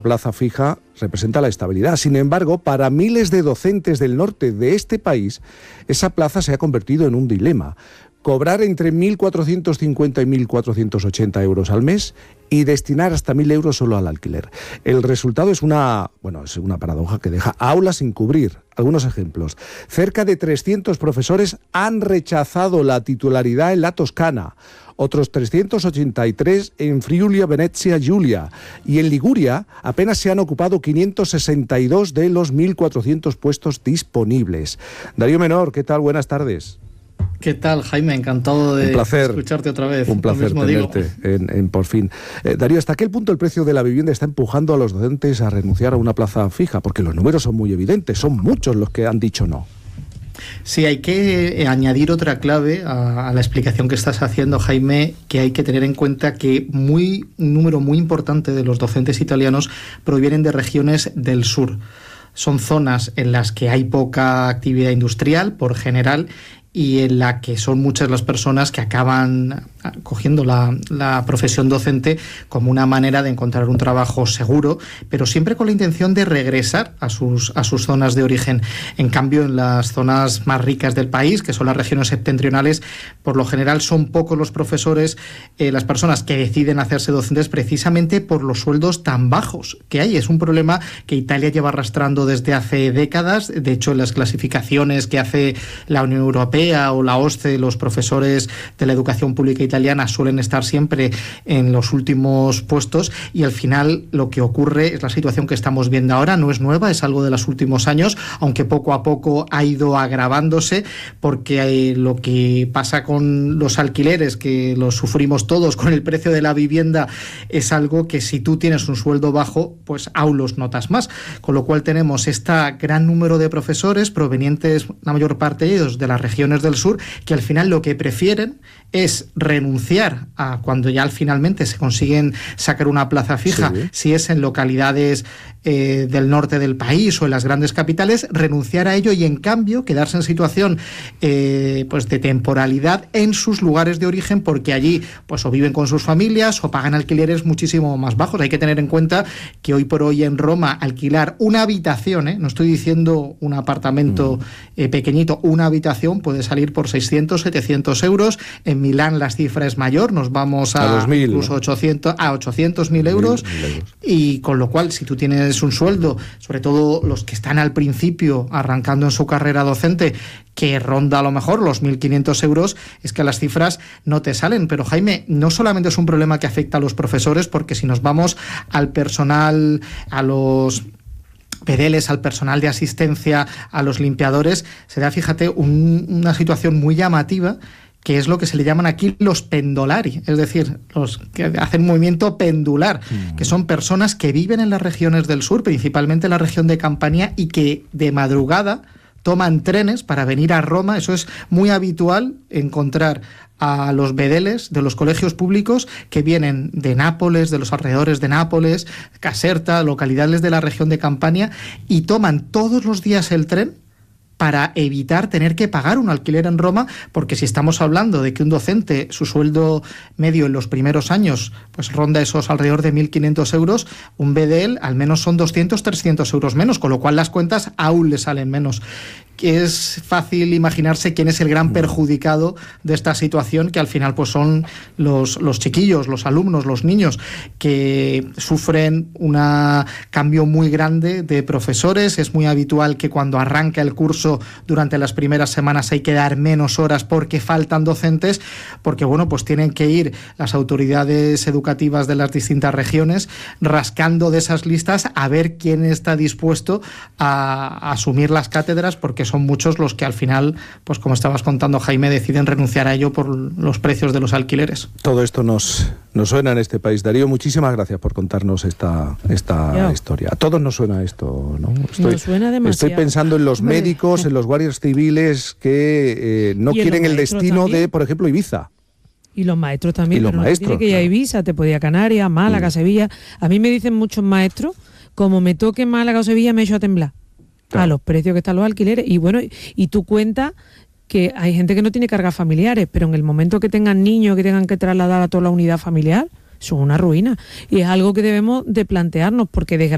plaza fija representa la estabilidad. Sin embargo, para miles de docentes del norte de este país, esa plaza se ha convertido en un dilema. Cobrar entre 1.450 y 1.480 euros al mes y destinar hasta 1.000 euros solo al alquiler. El resultado es una paradoja que deja aulas sin cubrir. Algunos ejemplos. Cerca de 300 profesores han rechazado la titularidad en la Toscana. Otros 383 en Friulia, Venecia, Giulia. Y en Liguria apenas se han ocupado 562 de los 1.400 puestos disponibles. Darío Menor, ¿qué tal? Buenas tardes. ¿Qué tal, Jaime? Encantado de escucharte otra vez. Un placer tenerte en Por Fin. Darío, ¿hasta qué punto el precio de la vivienda está empujando a los docentes a renunciar a una plaza fija? Porque los números son muy evidentes, son muchos los que han dicho no. Sí, hay que añadir otra clave a la explicación que estás haciendo, Jaime, que hay que tener en cuenta que un número muy importante de los docentes italianos provienen de regiones del sur. Son zonas en las que hay poca actividad industrial, por general, y en la que son muchas las personas que acaban cogiendo la profesión docente como una manera de encontrar un trabajo seguro, pero siempre con la intención de regresar a sus zonas de origen. En cambio, en las zonas más ricas del país, que son las regiones septentrionales, por lo general son pocos los profesores, las personas que deciden hacerse docentes precisamente por los sueldos tan bajos que hay. Es un problema que Italia lleva arrastrando desde hace décadas. De hecho, en las clasificaciones que hace la Unión Europea o la OSCE, los profesores de la educación pública italiana suelen estar siempre en los últimos puestos, y al final lo que ocurre es la situación que estamos viendo ahora. No es nueva, es algo de los últimos años, aunque poco a poco ha ido agravándose, porque lo que pasa con los alquileres, que los sufrimos todos con el precio de la vivienda, es algo que si tú tienes un sueldo bajo, pues aún los notas más, con lo cual tenemos este gran número de profesores provenientes, la mayor parte de ellos, de las regiones del sur, que al final lo que prefieren es renunciar a, cuando ya finalmente se consiguen sacar una plaza fija, sí, si es en localidades del norte del país o en las grandes capitales, renunciar a ello y en cambio quedarse en situación pues de temporalidad en sus lugares de origen, porque allí pues o viven con sus familias o pagan alquileres muchísimo más bajos. Hay que tener en cuenta que hoy por hoy en Roma alquilar una habitación, no estoy diciendo un apartamento pequeñito, una habitación puede salir por 600, 700 euros. En Milán la cifra es mayor, nos vamos a 2000, incluso 800.000 euros. Y con lo cual, si tú tienes un sueldo, sobre todo los que están al principio arrancando en su carrera docente, que ronda a lo mejor los 1.500 euros, es que las cifras no te salen. Pero Jaime, no solamente es un problema que afecta a los profesores, porque si nos vamos al personal, a los pedeles, al personal de asistencia, a los limpiadores, se da, fíjate, una situación muy llamativa, que es lo que se le llaman aquí los pendolari, es decir, los que hacen movimiento pendular, que son personas que viven en las regiones del sur, principalmente en la región de Campania, y que de madrugada toman trenes para venir a Roma. Eso es muy habitual encontrar a los bedeles de los colegios públicos que vienen de Nápoles, de los alrededores de Nápoles, Caserta, localidades de la región de Campania, y toman todos los días el tren para evitar tener que pagar un alquiler en Roma, porque si estamos hablando de que un docente, su sueldo medio en los primeros años pues ronda esos alrededor de 1.500 euros, un BDL al menos son 200, 300 euros menos, con lo cual las cuentas aún le salen menos. Es fácil imaginarse quién es el gran perjudicado de esta situación, que al final pues son los chiquillos, los alumnos, los niños, que sufren un cambio muy grande de profesores. Es muy habitual que cuando arranca el curso, durante las primeras semanas hay que dar menos horas porque faltan docentes, porque bueno, pues tienen que ir las autoridades educativas de las distintas regiones rascando de esas listas a ver quién está dispuesto a asumir las cátedras, porque son muchos los que al final, pues como estabas contando, Jaime, deciden renunciar a ello por los precios de los alquileres. Todo esto nos suena en este país. Darío, muchísimas gracias por contarnos esta historia. A todos nos suena esto, ¿no? Nos suena demasiado. Estoy pensando en los médicos, en los guardias civiles que no quieren el destino también de, por ejemplo, Ibiza. Y los maestros también. Y los maestros, no tiene que ir a Ibiza, te podía Canarias, Málaga, Sevilla. A mí me dicen muchos maestros, como me toque Málaga o Sevilla, me echo a temblar. Claro. A los precios que están los alquileres. Y bueno, y tú cuentas que hay gente que no tiene cargas familiares, pero en el momento que tengan niños que tengan que trasladar a toda la unidad familiar, son una ruina. Y es algo que debemos de plantearnos, porque desgraciadamente